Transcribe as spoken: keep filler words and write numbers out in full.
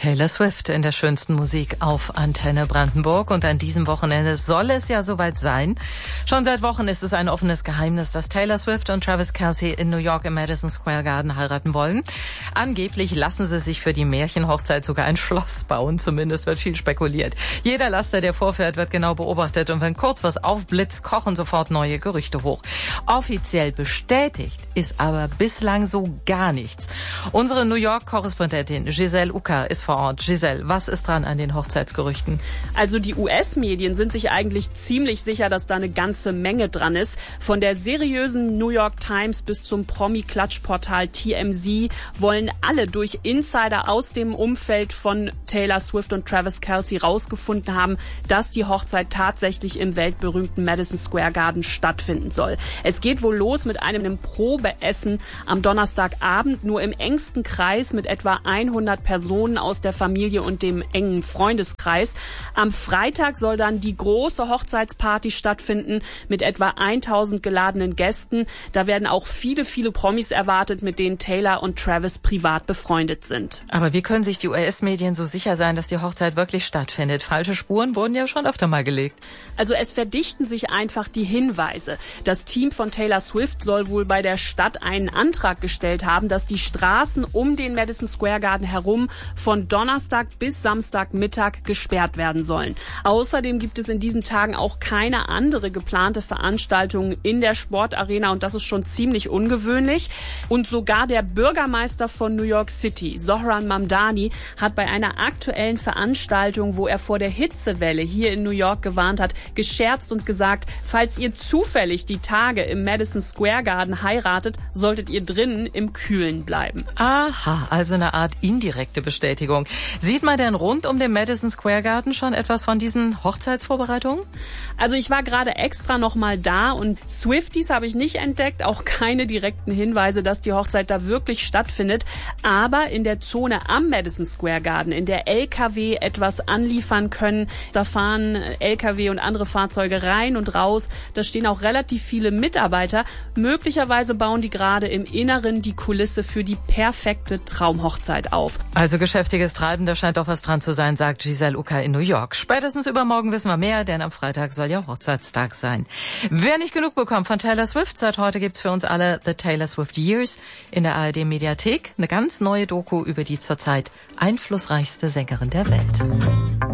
Taylor Swift in der schönsten Musik auf Antenne Brandenburg. Und an diesem Wochenende soll es ja soweit sein. Schon seit Wochen ist es ein offenes Geheimnis, dass Taylor Swift und Travis Kelce in New York im Madison Square Garden heiraten wollen. Angeblich lassen sie sich für die Märchenhochzeit sogar ein Schloss bauen. Zumindest wird viel spekuliert. Jeder Laster, der vorfährt, wird genau beobachtet. Und wenn kurz was aufblitzt, kochen sofort neue Gerüchte hoch. Offiziell bestätigt ist aber bislang so gar nichts. Unsere New York-Korrespondentin Giselle Uka ist vor Ort. Giselle, was ist dran an den Hochzeitsgerüchten? Also die U S-Medien sind sich eigentlich ziemlich sicher, dass da eine ganze Menge dran ist. Von der seriösen New York Times bis zum Promi-Klatschportal T M Z wollen alle durch Insider aus dem Umfeld von Taylor Swift und Travis Kelce rausgefunden haben, dass die Hochzeit tatsächlich im weltberühmten Madison Square Garden stattfinden soll. Es geht wohl los mit einem Probeessen am Donnerstagabend, nur im engsten Kreis mit etwa hundert Personen aus der Familie und dem engen Freundeskreis. Am Freitag soll dann die große Hochzeitsparty stattfinden mit etwa tausend geladenen Gästen. Da werden auch viele, viele Promis erwartet, mit denen Taylor und Travis privat befreundet sind. Aber wie können sich die U S-Medien so sicher sein, dass die Hochzeit wirklich stattfindet? Falsche Spuren wurden ja schon öfter mal gelegt. Also es verdichten sich einfach die Hinweise. Das Team von Taylor Swift soll wohl bei der Stadt einen Antrag gestellt haben, dass die Straßen um den Madison Square Garden herum von Donnerstag bis Samstagmittag gesperrt werden sollen. Außerdem gibt es in diesen Tagen auch keine andere geplante Veranstaltung in der Sportarena und das ist schon ziemlich ungewöhnlich. Und sogar der Bürgermeister von New York City, Zohran Mamdani, hat bei einer aktuellen Veranstaltung, wo er vor der Hitzewelle hier in New York gewarnt hat, gescherzt und gesagt, falls ihr zufällig die Tage im Madison Square Garden heiratet, solltet ihr drinnen im Kühlen bleiben. Aha, also eine Art indirekte Bestätigung. Sieht man denn rund um den Madison Square Garden schon etwas von diesen Hochzeitsvorbereitungen? Also ich war gerade extra noch mal da und Swifties habe ich nicht entdeckt, auch keine direkten Hinweise, dass die Hochzeit da wirklich stattfindet. Aber in der Zone am Madison Square Garden, in der L K W etwas anliefern können, da fahren L K W und andere Fahrzeuge rein und raus. Da stehen auch relativ viele Mitarbeiter. Möglicherweise bauen die gerade im Inneren die Kulisse für die perfekte Traumhochzeit auf. Also geschäftiges Treiben, da scheint doch was dran zu sein, sagt Giselle Uka in New York. Spätestens übermorgen wissen wir mehr, denn am Freitag soll ja Hochzeitstag sein. Wer nicht genug bekommt von Taylor Swift, seit heute gibt's für uns alle The Taylor Swift Years in der A R D Mediathek. Eine ganz neue Doku über die zurzeit einflussreichste Sängerin der Welt.